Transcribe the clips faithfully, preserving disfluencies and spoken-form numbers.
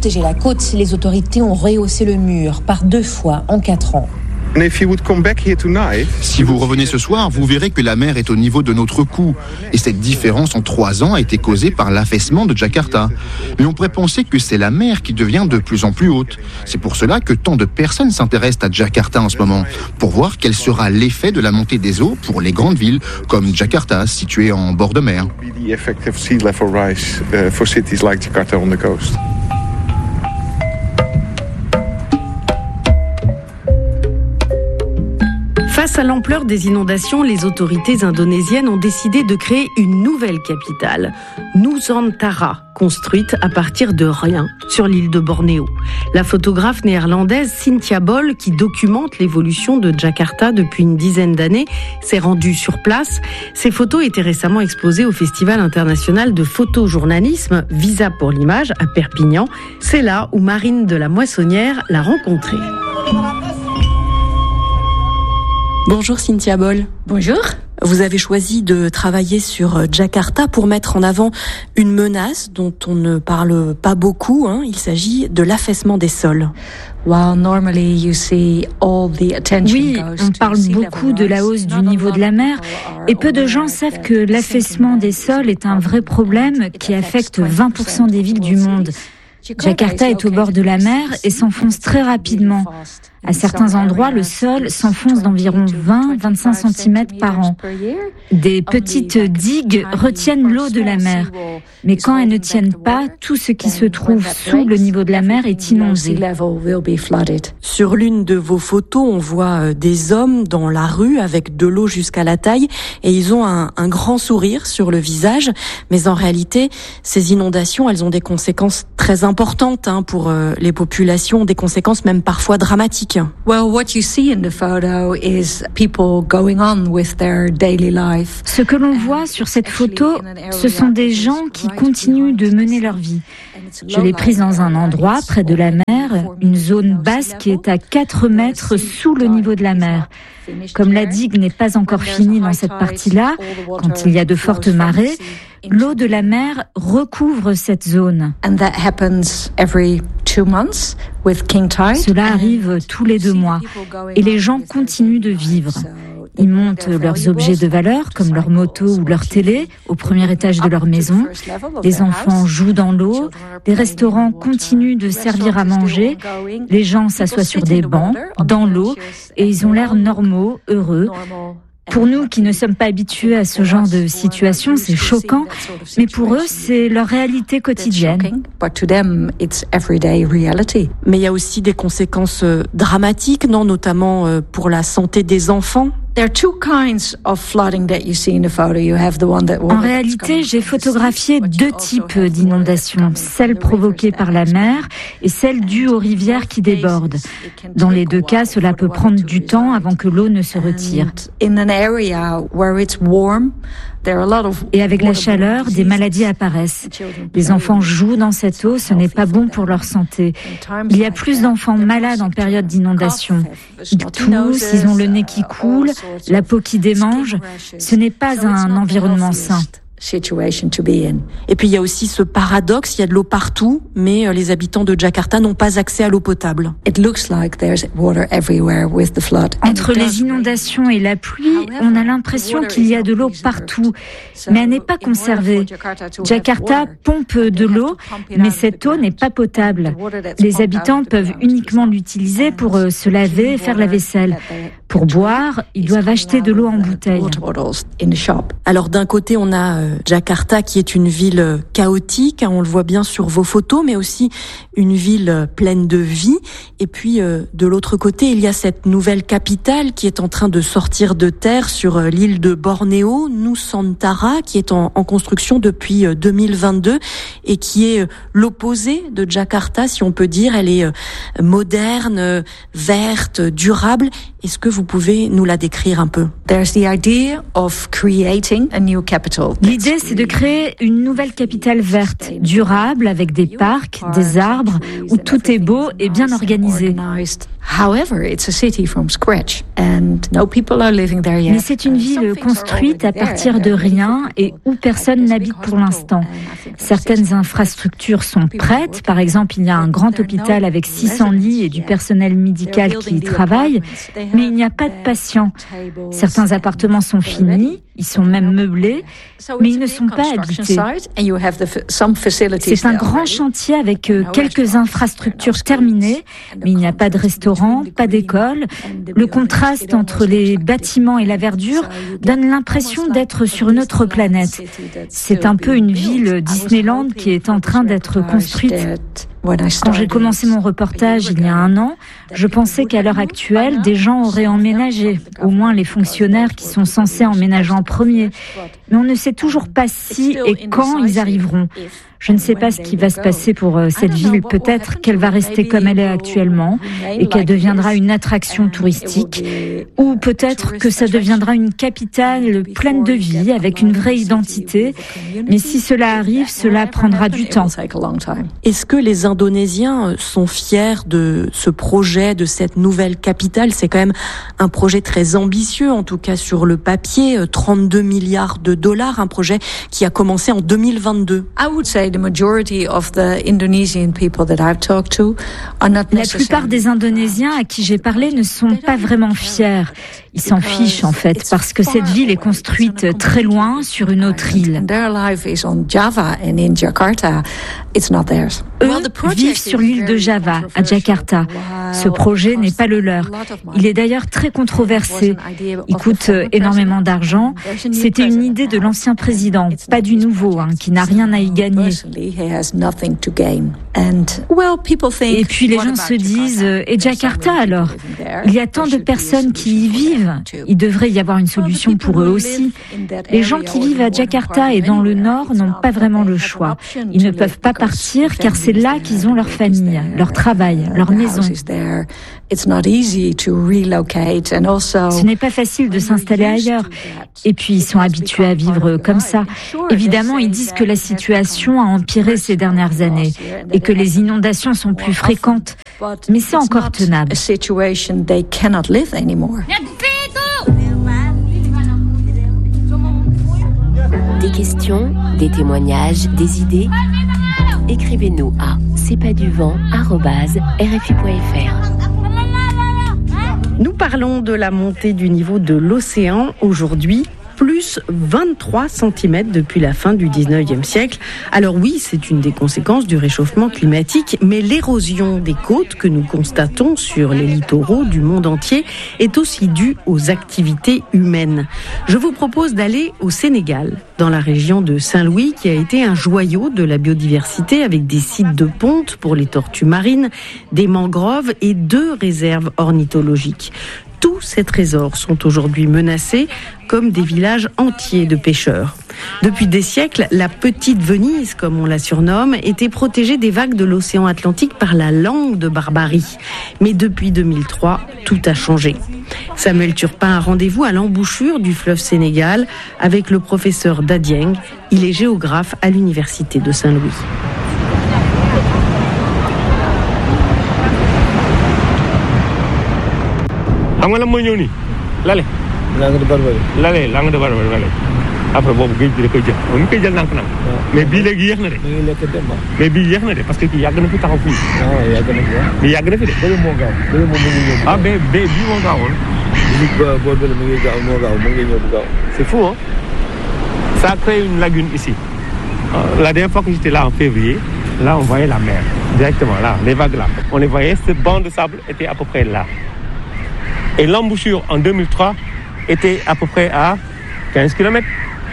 protéger la côte, les autorités ont rehaussé le mur par deux fois en quatre ans. Si vous revenez ce soir, vous verrez que la mer est au niveau de notre cou. Et cette différence en trois ans a été causée par l'affaissement de Jakarta. Mais on pourrait penser que c'est la mer qui devient de plus en plus haute. C'est pour cela que tant de personnes s'intéressent à Jakarta en ce moment, pour voir quel sera l'effet de la montée des eaux pour les grandes villes, comme Jakarta, située en bord de mer. Face à l'ampleur des inondations, les autorités indonésiennes ont décidé de créer une nouvelle capitale, Nusantara, construite à partir de rien sur l'île de Bornéo. La photographe néerlandaise Cynthia Boll, qui documente l'évolution de Jakarta depuis une dizaine d'années, s'est rendue sur place. Ces photos étaient récemment exposées au Festival international de photojournalisme Visa pour l'image à Perpignan. C'est là où Marine de la Moissonnière l'a rencontrée. Bonjour Cynthia Boll. Bonjour. Vous avez choisi de travailler sur Jakarta pour mettre en avant une menace dont on ne parle pas beaucoup. Hein. Il s'agit de l'affaissement des sols. Oui, on parle beaucoup de la hausse du niveau de la mer et peu de gens savent que l'affaissement des sols est un vrai problème qui affecte vingt pour cent des villes du monde. Jakarta est au bord de la mer et s'enfonce très rapidement. À certains endroits, le sol s'enfonce d'environ vingt à vingt-cinq centimètres par an. Des petites digues retiennent l'eau de la mer. Mais quand elles ne tiennent pas, tout ce qui se trouve sous le niveau de la mer est inondé. Sur l'une de vos photos, on voit des hommes dans la rue avec de l'eau jusqu'à la taille et ils ont un, un grand sourire sur le visage. Mais en réalité, ces inondations, elles ont des conséquences très importantes hein, pour euh, les populations, des conséquences même parfois dramatiques. Well, what you see in the photo is people going on with their daily life. Ce que l'on voit sur cette photo, ce sont des gens qui continuent de mener leur vie. Je l'ai prise dans un endroit près de la mer, une zone basse qui est à quatre mètres sous le niveau de la mer. Comme la digue n'est pas encore finie dans cette partie-là, quand il y a de fortes marées, l'eau de la mer recouvre cette zone. Cela arrive tous les deux mois et les gens continuent de vivre. Ils montent leurs objets de valeur, comme leur moto ou leur télé, au premier étage de leur maison. Les enfants jouent dans l'eau. Les restaurants continuent de servir à manger. Les gens s'assoient sur des bancs, dans l'eau, et ils ont l'air normaux, heureux. Pour nous qui ne sommes pas habitués à ce genre de situation, c'est choquant, mais pour eux, c'est leur réalité quotidienne. Mais il y a aussi des conséquences dramatiques, non, notamment pour la santé des enfants. En réalité, j'ai photographié deux types d'inondations, celle provoquée par la mer et celle due aux rivières qui débordent. Dans les deux cas, cela peut prendre du temps avant que l'eau ne se retire. Et avec la chaleur, des maladies apparaissent. Les enfants jouent dans cette eau, ce n'est pas bon pour leur santé. Il y a plus d'enfants malades en période d'inondation. Ils toussent, ils ont le nez qui coule, la peau qui démange. Ce n'est pas un environnement sain. Et puis il y a aussi ce paradoxe, il y a de l'eau partout, mais les habitants de Jakarta n'ont pas accès à l'eau potable. Entre les inondations et la pluie, on a l'impression qu'il y a de l'eau partout, mais elle n'est pas conservée. Jakarta pompe de l'eau, mais cette eau n'est pas potable. Les habitants peuvent uniquement l'utiliser pour se laver et faire la vaisselle. Pour boire, ils doivent acheter de l'eau en bouteille. Alors d'un côté, on a Jakarta qui est une ville chaotique, on le voit bien sur vos photos, mais aussi une ville pleine de vie. Et puis de l'autre côté, il y a cette nouvelle capitale qui est en train de sortir de terre sur l'île de Bornéo, Nusantara, qui est en, en construction depuis deux mille vingt-deux et qui est l'opposé de Jakarta, si on peut dire. Elle est moderne, verte, durable. Est-ce que vous pouvez nous la décrire un peu? L'idée, c'est de créer une nouvelle capitale verte, durable, avec des parcs, des arbres, où tout est beau et bien organisé. Mais c'est une ville construite à partir de rien et où personne n'habite pour l'instant. Certaines infrastructures sont prêtes. Par exemple, il y a un grand hôpital avec six cents lits et du personnel médical qui y travaille, mais il n'y a pas de patients. Certains appartements sont finis, ils sont même meublés, mais ils ne sont pas habités. C'est un grand chantier avec quelques infrastructures terminées, mais il n'y a pas de restaurant, pas d'école. Le contraste entre les bâtiments et la verdure donne l'impression d'être sur une autre planète. C'est un peu une ville Disneyland qui est en train d'être construite. Quand j'ai commencé mon reportage il y a un an, je pensais qu'à l'heure actuelle, des gens auraient emménagé, au moins les fonctionnaires qui sont censés emménager en premier. Mais on ne sait toujours pas si et quand ils arriveront. Je ne sais pas ce qui va se passer pour cette ville. Peut-être qu'elle va rester comme elle est actuellement et qu'elle deviendra une attraction touristique. Ou peut-être que ça deviendra une capitale pleine de vie, avec une vraie identité. Mais si cela arrive, cela prendra du temps. Est-ce que les Indonésiens sont fiers de ce projet, de cette nouvelle capitale? C'est quand même un projet très ambitieux, en tout cas sur le papier, trente-deux milliards de dollars, un projet qui a commencé en deux mille vingt-deux. La plupart des Indonésiens à qui j'ai parlé ne sont pas vraiment fiers. Ils s'en fichent en fait, parce que cette ville est construite très loin sur une autre île. Eux vivent sur l'île de Java, à Jakarta. Ce projet n'est pas le leur. Il est d'ailleurs très controversé. Il coûte énormément d'argent. C'était une idée de l'ancien président, pas du nouveau, hein, qui n'a rien à y gagner. Et puis les gens se disent, et Jakarta alors? Il y a tant de personnes qui y vivent. Il devrait y avoir une solution pour eux aussi. Les gens qui vivent à Jakarta et dans le nord n'ont pas vraiment le choix. Ils ne peuvent pas partir car c'est là qu'ils ont leur famille, leur travail, leur maison. Ce n'est pas facile de s'installer ailleurs. Et puis ils sont habitués à vivre comme ça. Évidemment, ils disent que la situation a empiré ces dernières années et que les inondations sont plus fréquentes. Mais c'est encore tenable. Des questions, des témoignages, des idées? Écrivez-nous à c'est pas du vent arobase r f i point f r. Nous parlons de la montée du niveau de l'océan aujourd'hui. Plus vingt-trois centimètres depuis la fin du dix-neuvième siècle. Alors oui, c'est une des conséquences du réchauffement climatique, mais l'érosion des côtes que nous constatons sur les littoraux du monde entier est aussi due aux activités humaines. Je vous propose d'aller au Sénégal, dans la région de Saint-Louis, qui a été un joyau de la biodiversité avec des sites de ponte pour les tortues marines, des mangroves et deux réserves ornithologiques. Tous ces trésors sont aujourd'hui menacés comme des villages entiers de pêcheurs. Depuis des siècles, la petite Venise, comme on la surnomme, était protégée des vagues de l'océan Atlantique par la langue de Barbarie. Mais depuis deux mille trois, tout a changé. Samuel Turpin a rendez-vous à l'embouchure du fleuve Sénégal avec le professeur Dadieng. Il est géographe à l'université de Saint-Louis. xam nga lan mooy ñëw nii lale langue de Barbarie lale langue de Barbarie lale après boobu géej gi da koy jël mu koy jël nànk-nànk mais bii léegi yéex na de mais bii yéex na de parce que kii yàgg na fi taxaw fii yàgg na fi mais yàgg na fi de bële moo gaaw bële moom mu ngi ñëw ah mais mais bii moo gaawoon boo bële mu ngi gaaw moo gaaw mu ngi ñëw bu gaaw c'est fou hein. Ça a créé une lagune ici. La dernière fois que j'étais là en février, là on voyait la mer directement là, les vagues là on les voyait, ce banc de sable était à peu près là. Et l'embouchure en deux mille trois était à peu près à quinze kilomètres.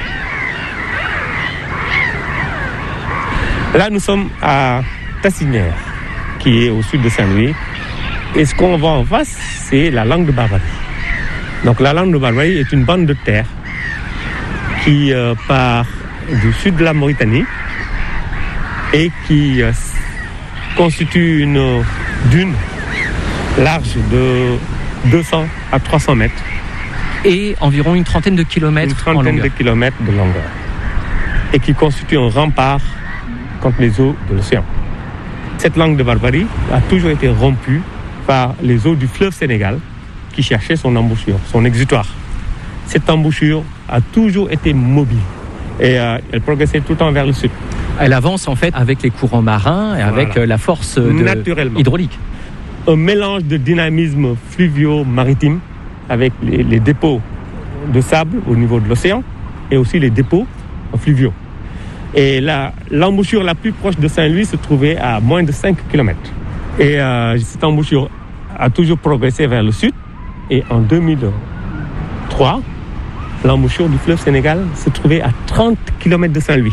Là, nous sommes à Tassinière, qui est au sud de Saint-Louis. Et ce qu'on voit en face, c'est la langue de Barbarie. Donc la langue de Barbarie est une bande de terre qui euh, part du sud de la Mauritanie et qui euh, constitue une dune large de deux cents à trois cents mètres. Et environ une trentaine de kilomètres Une trentaine en longueur. de kilomètres de longueur. Et qui constitue un rempart contre les eaux de l'océan. Cette langue de Barbarie a toujours été rompue par les eaux du fleuve Sénégal qui cherchaient son embouchure, son exutoire. Cette embouchure a toujours été mobile et euh, elle progressait tout le temps vers le sud. Elle avance en fait avec les courants marins et avec voilà. la force de... hydraulique. Un mélange de dynamisme fluvio-maritime avec les, les dépôts de sable au niveau de l'océan et aussi les dépôts fluviaux. Et là, l'embouchure la plus proche de Saint-Louis se trouvait à moins de cinq kilomètres. Et euh, cette embouchure a toujours progressé vers le sud. Et en deux mille trois, l'embouchure du fleuve Sénégal se trouvait à trente kilomètres de Saint-Louis.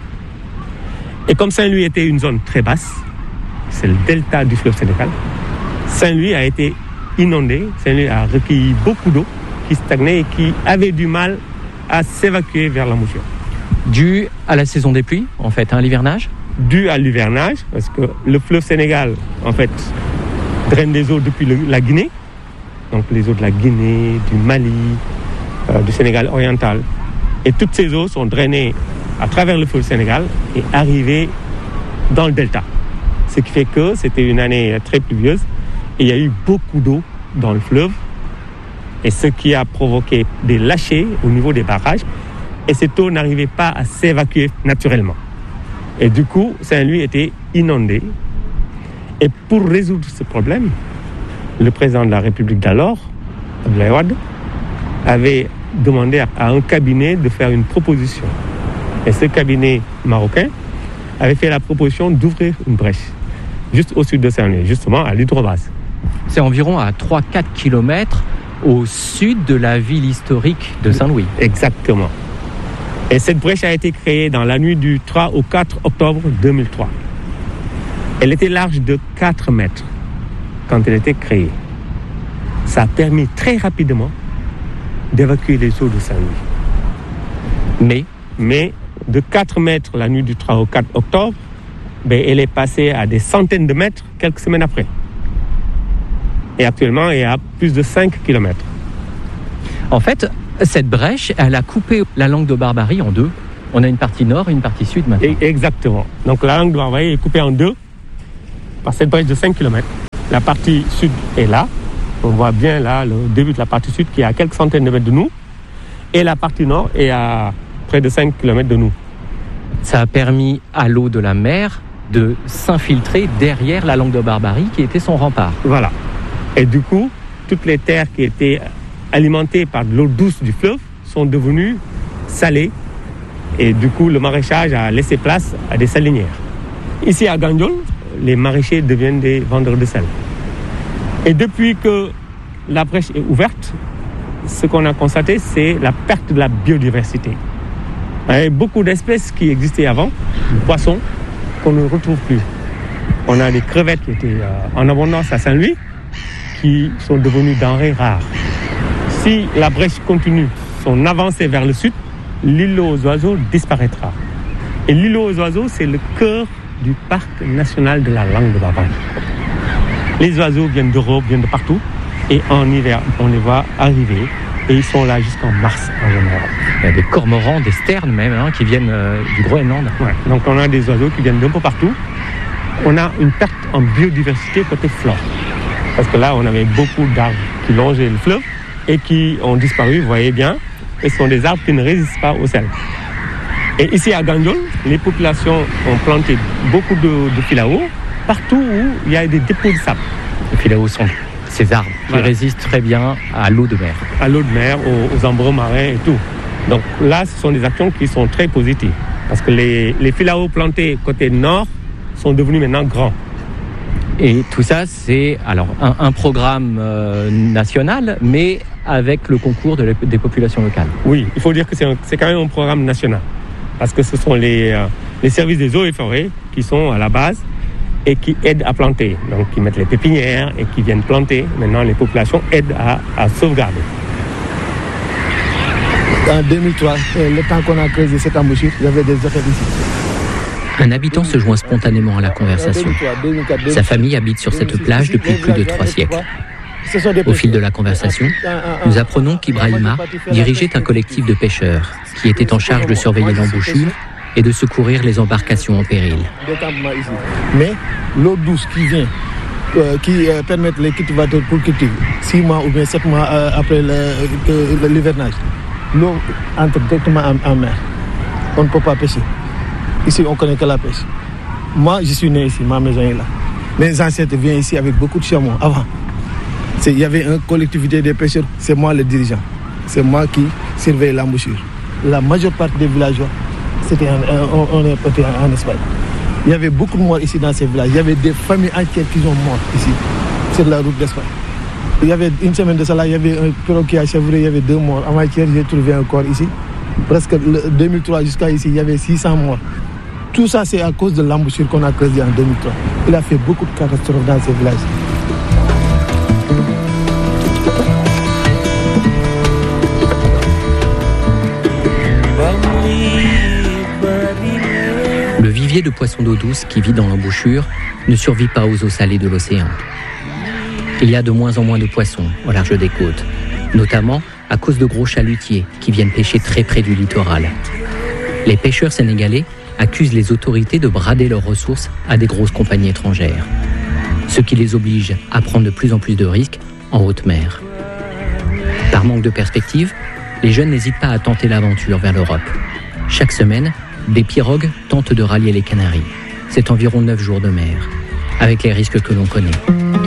Et comme Saint-Louis était une zone très basse, c'est le delta du fleuve Sénégal, Saint-Louis a été inondé, Saint-Louis a recueilli beaucoup d'eau qui stagnait et qui avait du mal à s'évacuer vers l'embouchure. Dû à la saison des pluies, en fait, hein, l'hivernage ? Dû à l'hivernage, parce que le fleuve Sénégal, en fait, draine des eaux depuis le, la Guinée, donc les eaux de la Guinée, du Mali, euh, du Sénégal oriental. Et toutes ces eaux sont drainées à travers le fleuve Sénégal et arrivées dans le delta. Ce qui fait que c'était une année très pluvieuse et il y a eu beaucoup d'eau dans le fleuve, et ce qui a provoqué des lâchers au niveau des barrages, et cette eau n'arrivait pas à s'évacuer naturellement. Et du coup, Saint-Louis était inondé. Et pour résoudre ce problème, le président de la République d'alors, Abdoulaye Wade, avait demandé à un cabinet de faire une proposition. Et ce cabinet marocain avait fait la proposition d'ouvrir une brèche, juste au sud de Saint-Louis, justement à l'hydrobase. C'est environ à trois à quatre kilomètres au sud de la ville historique de Saint-Louis. Exactement. Et cette brèche a été créée dans la nuit du trois au quatre octobre deux mille trois. Elle était large de quatre mètres quand elle était créée. Ça a permis très rapidement d'évacuer les eaux de Saint-Louis. Mais, mais de quatre mètres la nuit du trois au quatre octobre, ben, elle est passée à des centaines de mètres quelques semaines après. Et actuellement, elle est à plus de cinq kilomètres. En fait, cette brèche, elle a coupé la langue de Barbarie en deux. On a une partie nord et une partie sud maintenant. Et exactement. Donc la langue de Barbarie est coupée en deux par cette brèche de cinq kilomètres. La partie sud est là. On voit bien là le début de la partie sud qui est à quelques centaines de mètres de nous. Et la partie nord est à près de cinq kilomètres de nous. Ça a permis à l'eau de la mer de s'infiltrer derrière la langue de Barbarie qui était son rempart. Voilà. Et du coup, toutes les terres qui étaient alimentées par de l'eau douce du fleuve sont devenues salées. Et du coup, le maraîchage a laissé place à des salinières. Ici à Gandiol, les maraîchers deviennent des vendeurs de sel. Et depuis que la brèche est ouverte, ce qu'on a constaté, c'est la perte de la biodiversité. Il y avait beaucoup d'espèces qui existaient avant, des poissons, qu'on ne retrouve plus. On a des crevettes qui étaient en abondance à Saint-Louis, qui sont devenues denrées rares. Si la brèche continue son avancée vers le sud, l'îlot aux oiseaux disparaîtra. Et l'îlot aux oiseaux, c'est le cœur du parc national de la langue de Barbarie. Les oiseaux viennent d'Europe, viennent de partout, et en hiver, on les voit arriver, et ils sont là jusqu'en mars en général. Il y a des cormorans, des sternes même, hein, qui viennent euh, du Groenland. Ouais. Donc on a des oiseaux qui viennent d'un peu partout. On a une perte en biodiversité côté flore. Parce que là, on avait beaucoup d'arbres qui longeaient le fleuve et qui ont disparu, vous voyez bien. Et ce sont des arbres qui ne résistent pas au sel. Et ici à Gandiol, les populations ont planté beaucoup de, de filao partout où il y a des dépôts de sable. Les filao sont ces arbres qui voilà. résistent très bien à l'eau de mer. À l'eau de mer, aux, aux embruns marins et tout. Donc là, ce sont des actions qui sont très positives. Parce que les, les filao plantés côté nord sont devenus maintenant grands. Et tout ça, c'est alors un, un programme euh, national, mais avec le concours de les, des populations locales. Oui, il faut dire que c'est, un, c'est quand même un programme national. Parce que ce sont les, euh, les services des eaux et forêts qui sont à la base et qui aident à planter. Donc, qui mettent les pépinières et qui viennent planter. Maintenant, les populations aident à, à sauvegarder. En deux mille trois, le temps qu'on a creusé cette embouchure, il y avait des effets ici. Un habitant se joint spontanément à la conversation. Sa famille habite sur cette plage depuis plus de trois siècles. Au fil de la conversation, nous apprenons qu'Ibrahima dirigeait un collectif de pêcheurs qui était en charge de surveiller l'embouchure et de secourir les embarcations en péril. Mais l'eau douce qui vient euh, qui euh, permettent les cultivateurs pour cultiver six mois ou bien sept mois euh, après le, le, l'hivernage. L'eau entre directement en, en mer. On ne peut pas pêcher. Ici, on ne connaît que la pêche. Moi, je suis né ici, ma maison est là. Mes ancêtres viennent ici avec beaucoup de chameaux avant. C'est, il y avait une collectivité des pêcheurs, c'est moi le dirigeant. C'est moi qui surveille l'embouchure. La majeure partie des villageois, c'était en, on, on est parti en, en Espagne. Il y avait beaucoup de morts ici dans ces villages. Il y avait des familles entières qui sont mortes ici, sur la route d'Espagne. Il y avait une semaine de cela, il y avait un perroquet qui a chevré, il y avait deux morts. Avant-hier, j'ai trouvé un corps ici. Presque le deux mille trois jusqu'à ici, il y avait six cents morts. Tout ça, c'est à cause de l'embouchure qu'on a creusée en deux mille trois. Il a fait beaucoup de catastrophes dans ces villages. Le vivier de poissons d'eau douce qui vit dans l'embouchure ne survit pas aux eaux salées de l'océan. Il y a de moins en moins de poissons au large des côtes, notamment à cause de gros chalutiers qui viennent pêcher très près du littoral. Les pêcheurs sénégalais accusent les autorités de brader leurs ressources à des grosses compagnies étrangères, ce qui les oblige à prendre de plus en plus de risques en haute mer. Par manque de perspective, les jeunes n'hésitent pas à tenter l'aventure vers l'Europe. Chaque semaine, des pirogues tentent de rallier les Canaries. C'est environ neuf jours de mer, avec les risques que l'on connaît.